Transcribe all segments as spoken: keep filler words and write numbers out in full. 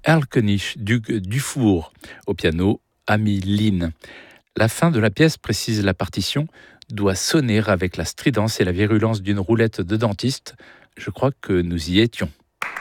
Erlkönig, Duc Dufour, au piano, Amy Lynn. La fin de la pièce, précise la partition, doit sonner avec la stridence et la virulence d'une roulette de dentiste. Je crois que nous y étions.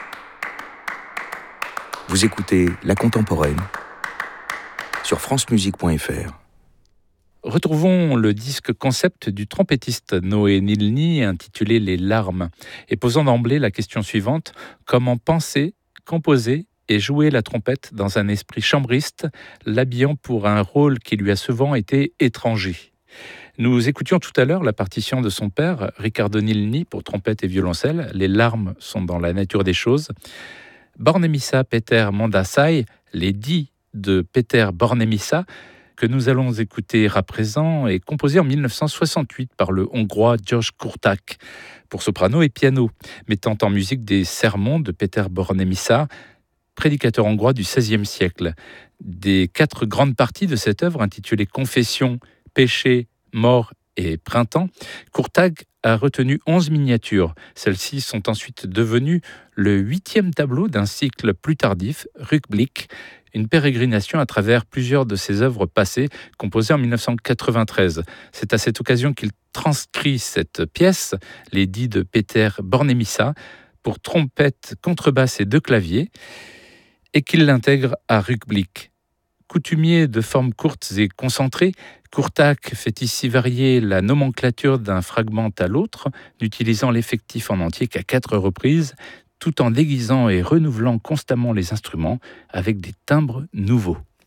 Vous écoutez La Contemporaine sur francemusique point f r. Retrouvons le disque concept du trompettiste Noé Nilny intitulé Les larmes et posant d'emblée la question suivante: comment penser, composer et jouer la trompette dans un esprit chambriste, l'habillant pour un rôle qui lui a souvent été étranger. Nous écoutions tout à l'heure la partition de son père, Riccardo Nilny, pour trompette et violoncelle. Les larmes sont dans la nature des choses. Bornemissa Péter Mandasai, les dix de Péter Bornemissa, que nous allons écouter à présent, est composé en mille neuf cent soixante-huit par le Hongrois George Kurták pour soprano et piano, mettant en musique des sermons de Péter Bornemissa, prédicateur hongrois du seizième siècle. Des quatre grandes parties de cette œuvre, intitulée Confession, Péché, Mort et Printemps, Kurták a retenu onze miniatures. Celles-ci sont ensuite devenues le huitième tableau d'un cycle plus tardif, Rückblick, une pérégrination à travers plusieurs de ses œuvres passées, composées en mille neuf cent quatre-vingt-treize. C'est à cette occasion qu'il transcrit cette pièce, les dix de Péter Bornemissa, pour trompette, contrebasse et deux claviers, et qu'il l'intègre à Rückblick. Coutumier de formes courtes et concentrées, Kurták fait ici varier la nomenclature d'un fragment à l'autre, n'utilisant l'effectif en entier qu'à quatre reprises, tout en déguisant et renouvelant constamment les instruments avec des timbres nouveaux.